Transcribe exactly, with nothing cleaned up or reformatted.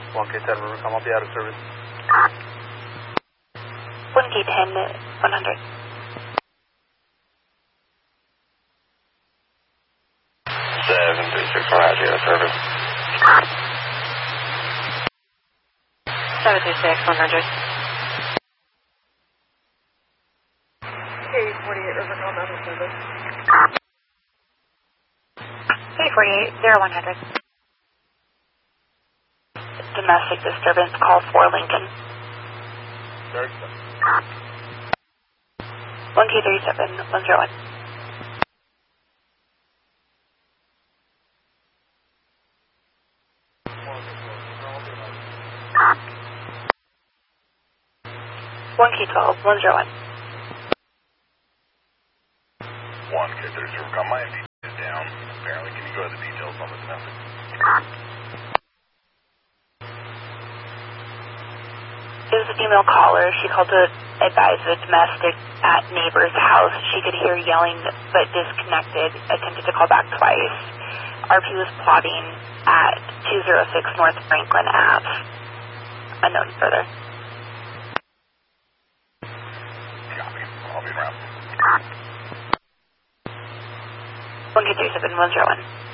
one K ten Rivercom, I'll be out of service. one K ten, one hundred. seven three six one, out of service. seven three six, one hundred. K forty-eight Rivercom, out of service. K forty-eight, zero one hundred. Domestic disturbance, call for Lincoln. one K thirty-seven, one zero one. one K twelve, one zero one. one K thirty-seven, come. My M D is down. Apparently, can you go to the details on the domestic? It was a female caller. She called to advise the domestic at neighbor's house. She could hear yelling but disconnected. Attempted to call back twice. R P was plotting at two oh six North Franklin Avenue. Unknown further. Copy. I'll be around. one K thirty-seven, one zero one.